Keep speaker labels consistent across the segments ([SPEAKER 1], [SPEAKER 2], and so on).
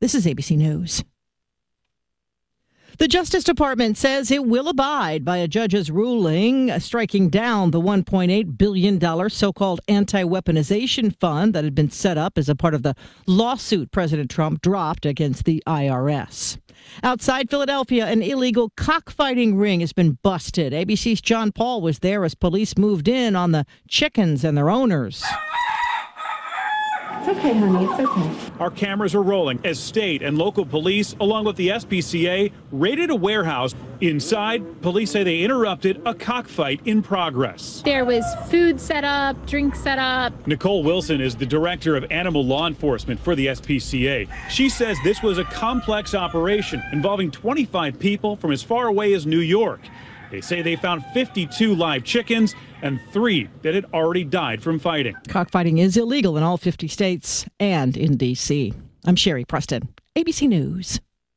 [SPEAKER 1] This is ABC News. The Justice Department says it will abide by a judge's ruling striking down the $1.8 billion so-called anti-weaponization fund that had been set up as a part of the lawsuit President Trump dropped against the IRS. Outside Philadelphia, an illegal cockfighting ring has been busted. ABC's John Paul was there as police moved in on the chickens and their owners.
[SPEAKER 2] It's okay, honey. It's okay.
[SPEAKER 3] Our cameras are rolling as state and local police, along with the SPCA, raided a warehouse. Inside, police say they interrupted a cockfight in progress.
[SPEAKER 4] There was food set up, drink set up.
[SPEAKER 3] Nicole Wilson is the director of animal law enforcement for the SPCA. She says this was a complex operation involving 25 people from as far away as New York. They say they found 52 live chickens and 3 that had already died from fighting.
[SPEAKER 1] Cockfighting is illegal in all 50 states and in D.C. I'm Sherry Preston, ABC News.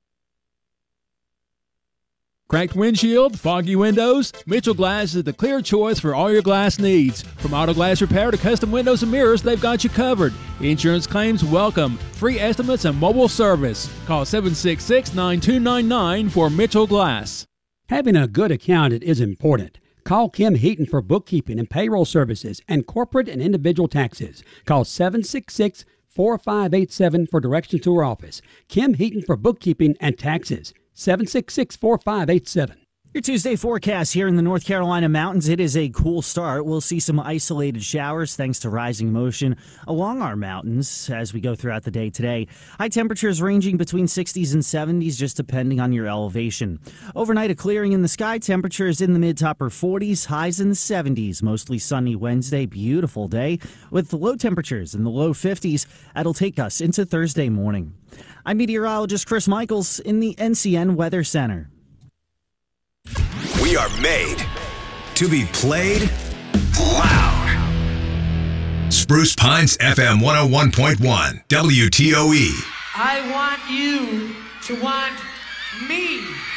[SPEAKER 5] Cracked windshield, foggy windows? Mitchell Glass is the clear choice for all your glass needs. From auto glass repair to custom windows and mirrors, they've got you covered. Insurance claims welcome. Free estimates and mobile service. Call 766-9299 for Mitchell Glass.
[SPEAKER 6] Having a good accountant is important. Call Kim Heaton for bookkeeping and payroll services and corporate and individual taxes. Call 766-4587 for directions to her office. Kim Heaton for bookkeeping and taxes. 766-4587.
[SPEAKER 7] Your Tuesday forecast here in the North Carolina mountains. It is a cool start. We'll see some isolated showers thanks to rising motion along our mountains as we go throughout the day today. High temperatures ranging between 60s and 70s, just depending on your elevation. Overnight, a clearing in the sky. Temperatures in the mid to upper 40s, highs in the 70s. Mostly sunny Wednesday. Beautiful day with the low temperatures in the low 50s. That'll take us into Thursday morning. I'm meteorologist Chris Michaels in the NCN Weather Center.
[SPEAKER 8] We are made to be played loud. Spruce Pines FM 101.1 WTOE.
[SPEAKER 9] I want you to want me.